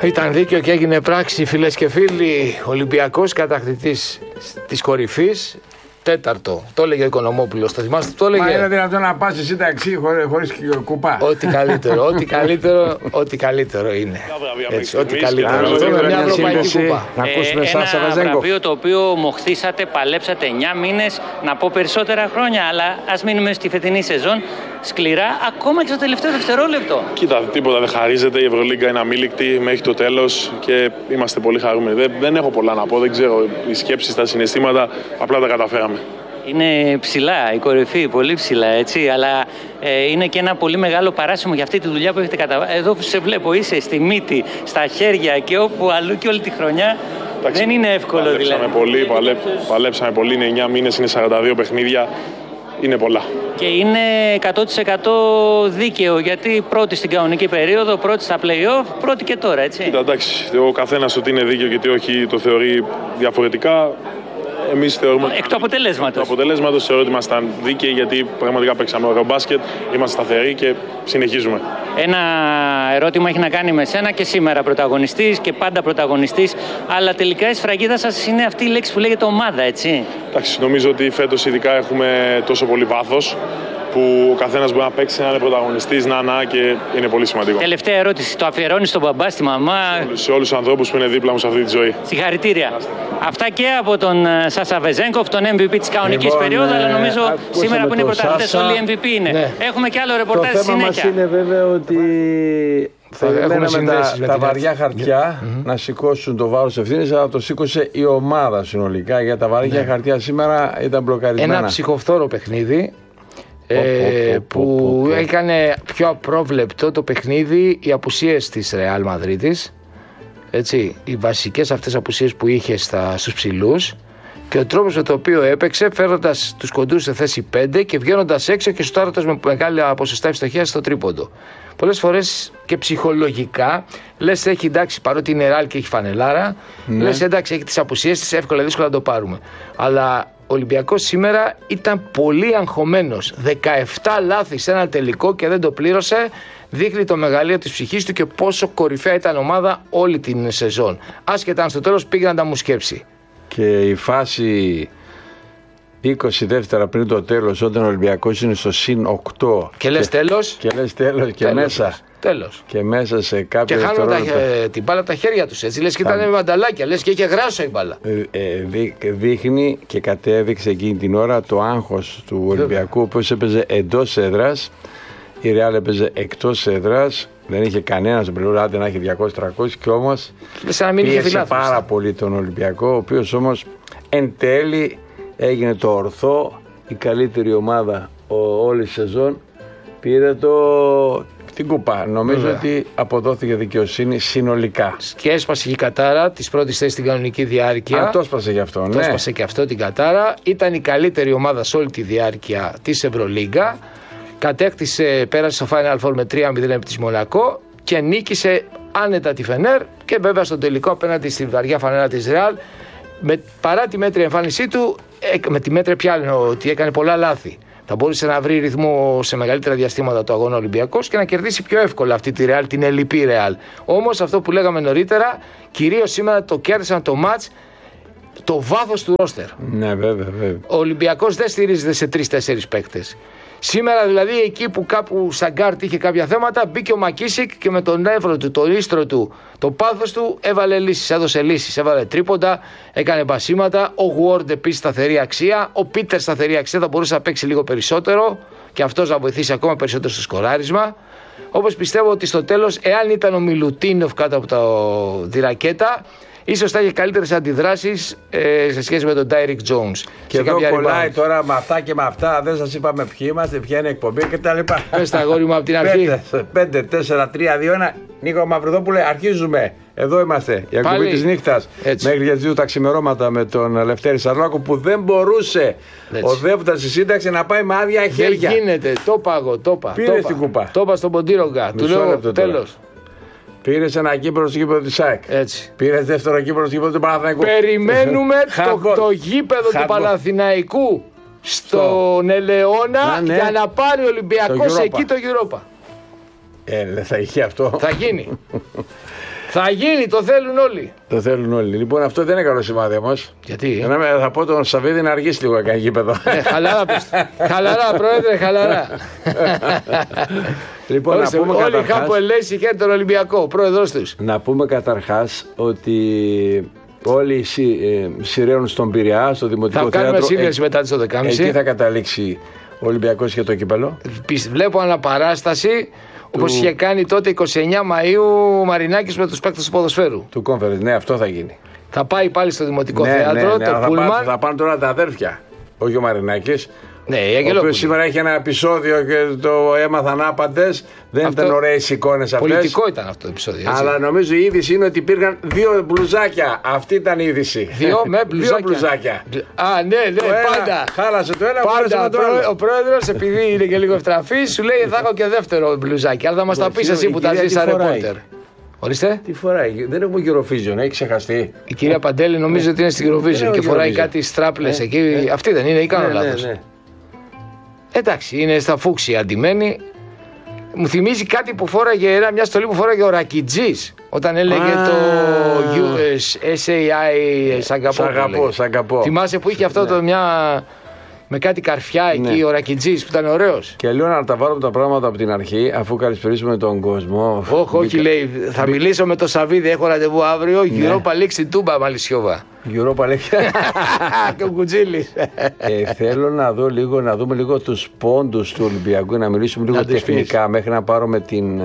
Ήταν δίκαιο και έγινε πράξη, φίλες και φίλοι. Ολυμπιακός κατακτητής της κορυφής. Τέταρτο. Το έλεγε ο Οικονομόπουλος. Το θυμάστε, το έλεγε. Μα είναι δυνατόν να πας εσύ ταξί χωρίς κουπά. Ό,τι καλύτερο, ό,τι καλύτερο είναι. Έτσι, ό,τι καλύτερο. Μια ευρωπαϊκή κουπά. Να ακούσουμε Σάσα Βεζέγκοφ. Ένα βραβείο το οποίο μοχθήσατε, παλέψατε 9 μήνες, να πω περισσότερα χρόνια, αλλά ας μείνουμε στη φετινή σεζόν. Σκληρά, ακόμα και στο τελευταίο δευτερόλεπτο. Κοίτα, τίποτα δεν χαρίζεται. Η Ευρωλίγκα είναι αμήλικτη μέχρι το τέλος και είμαστε πολύ χαρούμενοι. Δεν έχω πολλά να πω, δεν ξέρω. Οι σκέψεις, τα συναισθήματα, απλά τα καταφέραμε. Είναι ψηλά η κορυφή, πολύ ψηλά, έτσι, αλλά είναι και ένα πολύ μεγάλο παράσημο για αυτή τη δουλειά που έχετε καταβάλει. Εδώ που σε βλέπω, είσαι στη μύτη, στα χέρια και όπου αλλού και όλη τη χρονιά. Εντάξει, δεν είναι εύκολο παλέψαμε πολύ, είναι 9 μήνες, είναι 42 παιχνίδια. Είναι πολλά. Και είναι 100% δίκαιο, γιατί πρώτη στην κανονική περίοδο, πρώτη στα play-off, πρώτη και τώρα, έτσι. Κοίτα, εντάξει, ο καθένας ότι είναι δίκαιο και τι όχι το θεωρεί διαφορετικά. Εμείς θεωρούμε. Εκ του αποτελέσματος. Το αποτελέσματος θεωρώ ότι ήμασταν δίκαιοι, γιατί πραγματικά παίξαμε ωραίο μπάσκετ, είμαστε σταθεροί και συνεχίζουμε. Ένα ερώτημα έχει να κάνει με σένα, και σήμερα πρωταγωνιστής και πάντα πρωταγωνιστής, αλλά τελικά η σφραγίδα σας είναι αυτή η λέξη που λέγεται ομάδα, έτσι. Εντάξει, νομίζω ότι φέτος ειδικά έχουμε τόσο πολύ βάθος, που ο καθένας μπορεί να παίξει, να είναι πρωταγωνιστής, να και είναι πολύ σημαντικό. Τελευταία ερώτηση. Το αφιερώνεις στον μπαμπά, στη μαμά? Σε όλους τους ανθρώπους που είναι δίπλα μου σε αυτή τη ζωή. Συγχαρητήρια. Αυτά και από τον Σάσα Βεζέγκοφ, τον MVP της κανονικής περίοδου, αλλά νομίζω σήμερα που είναι πρωταθλητές όλοι MVP είναι. Ναι. Έχουμε και άλλο ρεπορτάζ στη συνέχεια. Το θέμα μας είναι βέβαια ότι θα με τα βαριά χαρτιά να σηκώσουν το βάρος ευθύνης, αλλά το σήκωσε η ομάδα συνολικά. Για τα βαριά χαρτιά σήμερα ήταν μπλοκαρισμένα. Ένα ψυχοφθόρο παιχνίδι. Που έκανε πιο απρόβλεπτο το παιχνίδι οι απουσίες της Ρεάλ Μαδρίτης, έτσι, οι βασικές αυτές απουσίες που είχε στους ψηλούς, και ο τρόπος με τον οποίο έπαιξε, φέροντας τους κοντούς σε θέση 5 και βγαίνοντας έξω και σουτάροντας με μεγάλη ποσοστά ευστοχίας στο τρίποντο. Πολλές φορές και ψυχολογικά λες, έχει εντάξει, παρότι είναι Ρεάλ και έχει φανελάρα, λες εντάξει, έχει τις απουσίες της, εύκολα δύσκολα να το πάρουμε. Αλλά ο Ολυμπιακός σήμερα ήταν πολύ αγχωμένος. 17 λάθη σε ένα τελικό και δεν το πλήρωσε. Δείχνει το μεγαλείο της ψυχής του και πόσο κορυφαία ήταν ομάδα όλη την σεζόν. Άσχετα αν στο τέλος πήγε να τα μου σκέψει. Και η φάση 20 δεύτερα πριν το τέλος, όταν ο Ολυμπιακός είναι στο συν 8. Και λες τέλος. Και λες τέλος και τέλος, μέσα. Τέλος. Και μέσα σε κάποια δευτερόλεπτα. Και χάνουν την μπάλα από τα χέρια τους. Έτσι λες και ήταν με μανταλάκια, λες και είχε γράσο η μπάλα. Δείχνει και κατέδειξε εκείνη την ώρα το άγχος του Ολυμπιακού, ο οποίος έπαιζε εντός έδρας. Η Ρεάλ έπαιζε εκτός έδρας. Δεν είχε κανένα στον πλευρά, άντε να έχει 200-300, και όμως πίεσε πάρα πολύ τον Ολυμπιακό, ο οποίος όμως εν τέλει έγινε το ορθό, η καλύτερη ομάδα όλη τη σεζόν, πήρε την κουπά. Νομίζω ότι αποδόθηκε δικαιοσύνη συνολικά. Και έσπασε η κατάρα της πρώτης θέσης στην κανονική διάρκεια. Το έσπασε και αυτό, ναι. Το έσπασε και αυτό την κατάρα. Ήταν η καλύτερη ομάδα σε όλη τη διάρκεια της Ευρωλίγκα. Κατέκτησε, πέρασε στο Final Four με 3-0 επί της Μονακό και νίκησε άνετα τη Φενέρ, και βέβαια στο τελικό απέναντι στη βαριά φανέλα της Ρεάλ, παρά τη μέτρια εμφάνισή του, με τη μέτρια πια ότι έκανε πολλά λάθη. Θα μπορούσε να βρει ρυθμό σε μεγαλύτερα διαστήματα το αγώνα Ολυμπιακός και να κερδίσει πιο εύκολα αυτή τη Ρεάλ, την ελλειπή Ρεάλ. Όμως αυτό που λέγαμε νωρίτερα, κυρίως σήμερα το κέρδισαν το μάτς, το βάθος του ρόστερ. Ναι, βέβαια. Ο Ολυμπιακός δεν στηρίζεται σε 3-4 παίκτες. Σήμερα δηλαδή, εκεί που κάπου σαν γκάρτ είχε κάποια θέματα, μπήκε ο Μακίσικ και με τον νεύρο του, το ίστρο του, το πάθος του, έβαλε λύσεις, έδωσε λύσεις, έβαλε τρίποντα, έκανε μπασίματα. Ο Γουόρντ επίσης σταθερή αξία. Ο Πίτερ σταθερή αξία, θα μπορούσε να παίξει λίγο περισσότερο και αυτός να βοηθήσει ακόμα περισσότερο στο σκοράρισμα. Όπως πιστεύω ότι στο τέλος, εάν ήταν ο Μιλουτίνοφ κάτω από τη ρακέτα, ίσως θα είχε καλύτερες αντιδράσεις σε σχέση με τον Ντάιρικ Τζόουνς. Και εδώ κολλάει τώρα με αυτά και με αυτά. Δεν σας είπαμε ποιοι είμαστε, ποια είναι η εκπομπή κτλ. Πες τα αγόρι μου από την αρχή. 5, 4, 3, 2, 1. Νίκο Μαυροδόπουλε, αρχίζουμε. Εδώ είμαστε. Η εκπομπή της νύχτας. Μέχρι για τις 2 τα ξημερώματα με τον Λευτέρη Σαρλάκο, που δεν μπορούσε οδεύοντας στη σύνταξη να πάει με άδεια χέρια. Δεν γίνεται. Το πάγω. Πήρε την κουπά. Το είπα στον Ποντήρογκα. Του λέω τέλος. Πήρε ένα κύπελο στο γήπεδο της ΑΕΚ. Πήρε δεύτερο κύπελο στο γήπεδο του Παναθηναϊκού. Περιμένουμε το γήπεδο του Παναθηναϊκού στον Ελαιώνα για να πάρει ο Ολυμπιακός εκεί το Europa. Θα είχε αυτό. Θα γίνει. Θα γίνει, το θέλουν όλοι. Το θέλουν όλοι. Λοιπόν, αυτό δεν είναι καλό σημάδι όμως. Γιατί? Θα πω τον Σαββίδη να αργήσει λίγο να κάνει γήπεδο. Χαλαρά, χαλαρά, πρόεδρε, χαλαρά. Λοιπόν, όλοι κάπου ελέγχει συγχαίρει τον Ολυμπιακό, ο πρόεδρος τους. Να πούμε καταρχάς ότι όλοι σειραίουν στον Πειραιά, στο Δημοτικό Θέατρο. Θα κάνουμε σύνδεση μετά τις 12.30. Εκεί θα καταλήξει ο Ολυμπιακός για το κύπελο. Βλέπω αναπαράσταση, όπως είχε κάνει τότε 29 Μαΐου ο Μαρινάκης με τους παίκτες του ποδοσφαίρου. Του Conference, ναι, αυτό θα γίνει. Θα πάει πάλι στο Δημοτικό Θέατρο, το Πούλμαν. Θα πάνε τώρα τα αδέρφια, όχι ο Μαρινάκης. Ναι, ο οποίος σήμερα έχει ένα επεισόδιο και το έμαθαν άπαντες. Δεν ήταν ωραίες εικόνες αυτές. Πολιτικό ήταν αυτό το επεισόδιο. Έτσι. Αλλά νομίζω η είδηση είναι ότι υπήρχαν 2 μπλουζάκια. Αυτή ήταν η είδηση. 2 με μπλουζάκια. 2 μπλουζάκια. Α, ναι, πάντα. Χάλασε το ένα, πάντα. το άλλο. Ο πρόεδρος, επειδή είναι και λίγο ευτραφής, σου λέει θα έχω και δεύτερο μπλουζάκι. Αλλά θα μας τα πεις εσύ που τα ζεις σαν ρεπόρτερ. Ορίστε. Τι φοράει, δεν έχουμε Eurovision, έχει ξεχαστεί. Η κυρία Παντέλη νομίζω ότι είναι στην Eurovision και φοράει κάτι στράπλες εκεί. Αυτή δεν είναι ή κάνω λάθος? Εντάξει, είναι στα φούξια αντιμένη. Μου θυμίζει κάτι που φόραγε, μια στολή που φόραγε ο Ρακιτζής όταν έλεγε το SAI Σ' αγαπώ. Θυμάσαι που είχε αυτό το μια με κάτι καρφιά εκεί ο Ρακιτζής που ήταν ωραίος. Και λέω να τα βάλουμε τα πράγματα από την αρχή αφού καλησπερίσουμε τον κόσμο. Όχι, λέει, θα μιλήσω με τον Σαββίδη, έχω ραντεβού αύριο. Europa League στην Τούμπα, Μαλισσιόβα. Europa League. Και ο Κουτζίλης. Θέλω να δούμε λίγο τους πόντους του Ολυμπιακού, να μιλήσουμε λίγο τεχνικά μέχρι να πάρουμε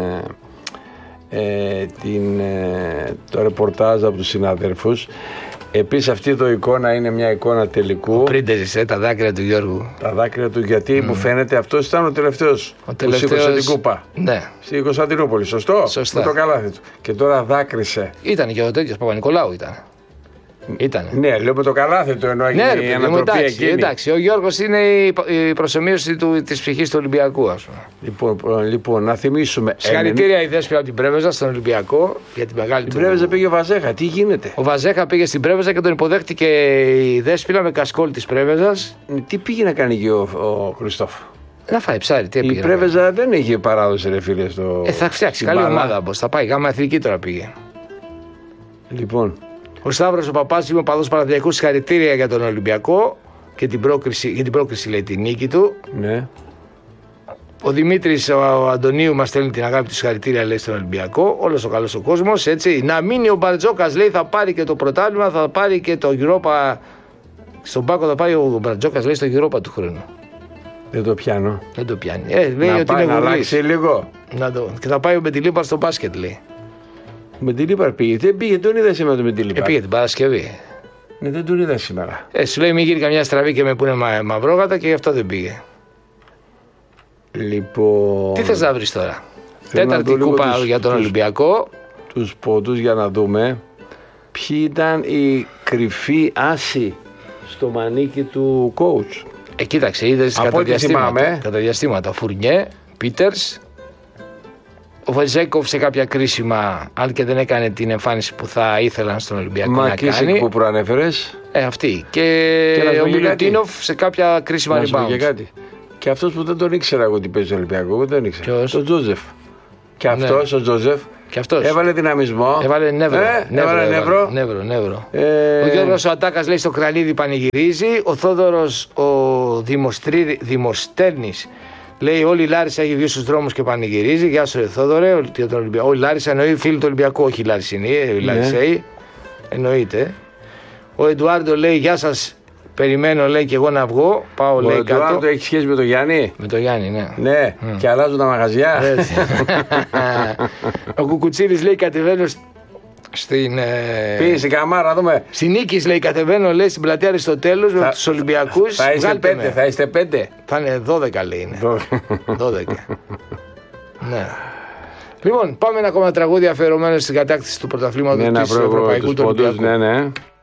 το ρεπορτάζ από τους συναδέλφους. Επίσης αυτή εδώ η εικόνα είναι μια εικόνα τελικού. Πρίντεζε τα δάκρυα του Γιώργου. Τα δάκρυα του, γιατί μου φαίνεται αυτός ήταν ο τελευταίος που σήκωσε την κούπα. Ναι. Στη Κωνσταντινούπολη, σωστό. Σωστά. Με το καλάθι του. Και τώρα δάκρυσε. Ήταν και ο τέτοιος Παπα-Νικολάου ήταν. Ήτανε. Ναι, λέω με το καλάθι του ενώ έγινε η ανατροπή εκείνη. Εντάξει, ο Γιώργος είναι η προσωμείωση της ψυχής του Ολυμπιακού, ας πούμε. Λοιπόν, να θυμίσουμε. Συγχαρητήρια η Δέσποινα από την Πρέβεζα στον Ολυμπιακό για την μεγάλη του. Την Πρέβεζα πήγε ο Βαζέχα, τι γίνεται? Ο Βαζέχα πήγε στην Πρέβεζα και τον υποδέχτηκε η Δέσποινα με κασκόλ της Πρέβεζας. Τι πήγε να κάνει εκεί ο Χριστόφ? Να φάει ψάρι, τι έπηγε? Η Πρέβεζα δεν είχε παράδοση, ρε φίλε. Θα φτιάξει καλή ομάδα, πως θα πάει. Γάμα εθνική τώρα πήγε. Λοιπόν. Ο Σταύρος ο Παπάς, είμαι ο παδός Παναθηναϊκού, συγχαρητήρια για τον Ολυμπιακό και την πρόκριση, λέει, τη νίκη του. Ναι. Ο Δημήτρης ο Αντωνίου μας στέλνει την αγάπη του, συγχαρητήρια, λέει, στον Ολυμπιακό. Όλος ο καλός ο κόσμος, έτσι. Να μείνει ο Μπαρτζόκας, λέει, θα πάρει και το πρωτάθλημα, θα πάρει και το Europa. Στον Πάκο θα πάει ο Μπαρτζόκας, λέει, στο Europa του χρόνου. Δεν το πιάνω. Δεν το πιάνει. Λέει να ότι είναι να αλλάξει λίγο. Και θα πάει ο Μπετιλίπαρ στο μπάσκετ, λέει. Με την Λίπαρ πήγε. Δεν πήγε, τον είδα σήμερα με την Λίπαρ. Πήγε την Παρασκευή. Ναι, δεν τον είδα σήμερα. Σου λέει μην γίνει καμιά στραβή και με πούνε μαυρόγατα και γι' αυτό δεν πήγε. Λοιπόν. Τι θες να βρεις τώρα? Τέταρτη κούπα για τον Ολυμπιακό. Τους πόντους για να δούμε ποιοι ήταν οι κρυφοί άσοι στο μανίκι του coach. Κοίταξε, είδες κατά διαστήματα. Φουρνιέ, Πίτερς. Ο Βεζέκοφ σε κάποια κρίσιμα, αν και δεν έκανε την εμφάνιση που θα ήθελαν στον Ολυμπιακό να κάνει. Που προανέφερες. Αυτή. Και ο Μιλουτίνοφ σε κάποια κρίσιμα rebound. Και αυτός που δεν τον ήξερα εγώ ότι παίζει στον Ολυμπιακό, εγώ δεν ήξερα. Ποιος? Ο Τζόζεφ. Και αυτός ο Τζόζεφ. Και αυτός. Έβαλε δυναμισμό. Έβαλε νεύρο. Νεύρο. Ο Γιώργος ο Ατάκας, λέει, στο Κρανίδι πανηγυρίζει. Ο Θόδωρος ο Δημοστέρνης, λέει, όλη η Λάρισα έχει βγει στους δρόμους και πανηγυρίζει. Γεια σου, Θόδωρε. Όλη η Λάρισα εννοεί φίλοι του Ολυμπιακού, όχι η Λαρισινή, η Λαρισαίοι. Εννοείται. Ο Εντουάρντο, λέει, γεια σας. Περιμένω, λέει, και εγώ να βγω. Πάω, λέει, κάτω. Ο Εντουάρντο έχει σχέση με τον Γιάννη. Με τον Γιάννη, ναι. Ναι, και αλλάζουν τα μαγαζιά. Ο Κουκουτσίρης, λέει, κατεβαίνω στην. Πήγε στην Καμάρα, δούμε. Στην Νίκης, λέει, κατεβαίνω, λέει, στην πλατεία Αριστοτέλους με τους Ολυμπιακούς. Θα είστε 5. Θα είναι 12, λέει. Είναι. 12. Ναι. Λοιπόν, πάμε ένα ακόμα τραγούδι αφιερωμένο στην κατάκτηση του πρωταθλήματος του Ευρωπαϊκού του Ολυμπιακού. Ναι.